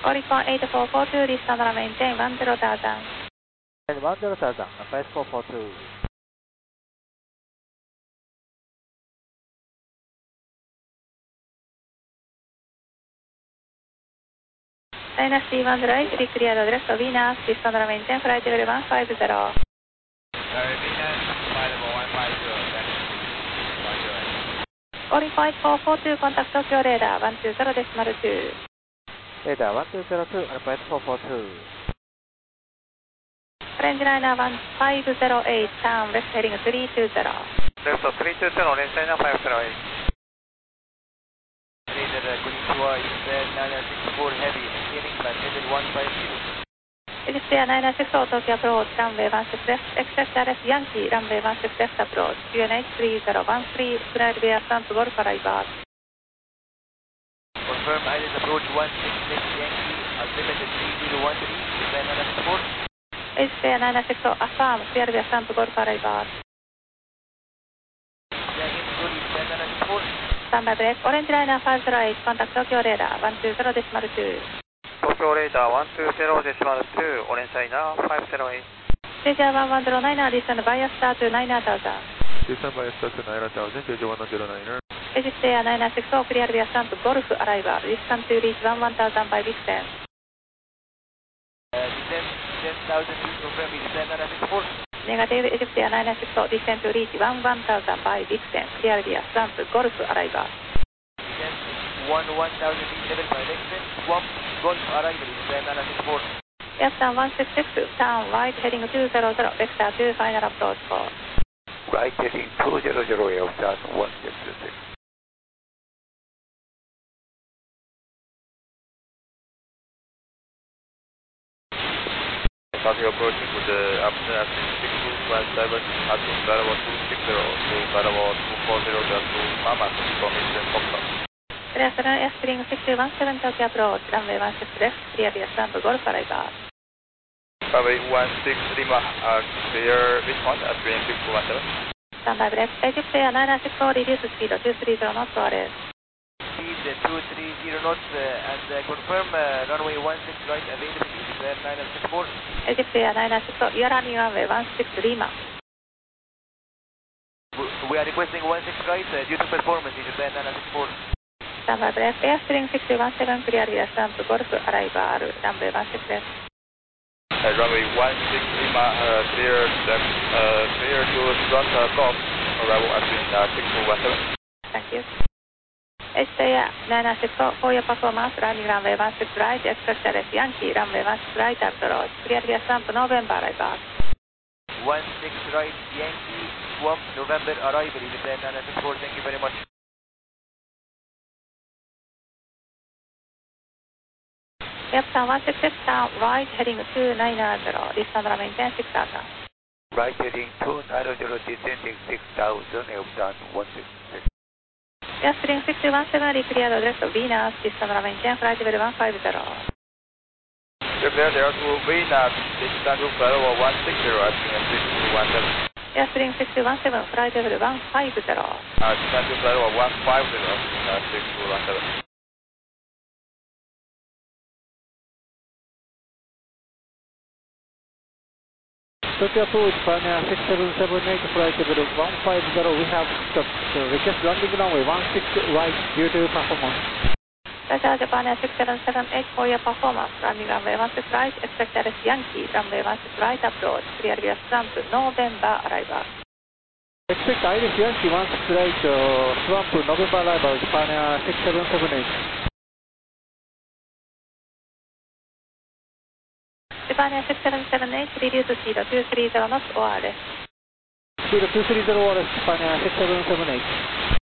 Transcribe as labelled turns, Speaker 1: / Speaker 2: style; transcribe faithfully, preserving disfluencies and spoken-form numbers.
Speaker 1: Oricon eight four four two, descend and maintain one zero thousand.
Speaker 2: And one zero thousand, flight four four two.
Speaker 1: Dynasty one zero eight, declared address of Venus, descend and maintain flight level one five zero.
Speaker 3: Venus, flight level one five zero, Dynasty one zero eight.
Speaker 1: Oricon eight four four two, contact Tokyo radar one two zero decimal two.
Speaker 2: Radar one two zero two, flight four four two.
Speaker 1: Range liner one five zero eight, turn left heading three two zero.
Speaker 3: Left three two zero, range liner five zero eight. Radar Konnichiwa, is nine six four heavy, maintaining flight level one five zero.
Speaker 1: Egypt Air nine six four, Tokyo approach, runway one six left, expect R S Yankee, runway one six left approach, Q N H three zero one three, flight via Stamp Golf arrival.
Speaker 3: Confirm Island approach one six left Yankee, altimeter three zero one three, design nine six four.
Speaker 1: Egypt Air nine six four, affirm, clear via Stamp Golf arrival.
Speaker 3: Yankee, good, design nine six four.
Speaker 1: Standby break, orange liner five zero eight, contact Tokyo radar one two zero decimal two.
Speaker 3: Tokyo radar one two zero decimal two, orange liner five zero eight.
Speaker 1: J J one one zero nine, descend via star to nine thousand.
Speaker 4: Descend via star to nine thousand, J J one zero nine.
Speaker 1: Egypt Air nine six four, clear via Stamp Golf arrival, distance to reach one one thousand by distance.
Speaker 3: Uh, descend ten thousand feet, confirm, descend nine six four.
Speaker 1: Negative, Egypt Air nine six four, descend to reach one one thousand by distance, clear via Stamp Golf arrival.
Speaker 3: Descend one one thousand feet level by distance, swap, Golf arrival, descend nine six four.
Speaker 1: Airstone one six six, turn right heading two zero zero, vector two, final approach call.
Speaker 5: Right heading two zero zero, Airstone one six six.
Speaker 4: Traffic approaching with the afternoon afternoon six two one seven, Atum Bravo two six zero to Bravo two four zero to Mama, information Foxtrot.
Speaker 1: Restaurant S Spring six two one seven, Tokyo approach, runway one six left, clear via Stamp Golf arrival.
Speaker 4: Runway one six Lima, uh, clear response at Spring six two one seven.
Speaker 1: Standby break, Egypt Air nine six four, reduce speed two three zero knots to arrest.
Speaker 3: Speed two three zero knots uh, and uh, confirm uh, runway one six right availability, descend nine six four.
Speaker 1: Egypt Air nine six four, you are running runway one six Lima.
Speaker 3: We are requesting one six right uh, due to performance, descend nine six four.
Speaker 1: Standby break, Air Spring six two one seven, clear via Stamp Golf arrival, runway one six left.
Speaker 4: Uh, runway one six Lima, uh, clear left, uh, clear to front uh, golf, arrival at Spring uh, six two one seven.
Speaker 1: Thank you. Egypt Air nine six four, for your performance, running runway one six right, expect R S Yankee, runway one six right approach, clear via Stamp November arrival.
Speaker 3: one six right Yankee, swap, November arrival, descend nine six four, thank you very much.
Speaker 1: Airstone one six six, down right heading two nine zero, descend and maintain six thousand.
Speaker 5: Right heading two nine zero, descending six thousand, Airstone one six six.
Speaker 1: Air Spring six two one seven, declared address of Venus, descend and maintain flight level one five zero.
Speaker 4: Declare there to Venus, descend to Bravo one six zero at Spring six two one seven.
Speaker 1: Air Spring six two one seven, flight level one five zero.
Speaker 4: Uh, descend to Bravo one five zero at six two one seven.
Speaker 2: Tokyo approach, Pioneer six seven seven eight, flight level one five zero, we have stopped. So request landing runway one six right due to performance.
Speaker 1: Roger, Japan Air six seven seven eight, for your performance, running runway one six right, expect R S Yankee, runway one six right approach, clear via Stamp November arrival.
Speaker 2: Expect Iris Yankee one six right, uh, swamp November arrival, Pioneer six seven seven eight.
Speaker 1: Japan Air six seven seven eight, reduce speed two three zero knots or less.
Speaker 2: Speed two three zero, Pioneer six seven seven eight.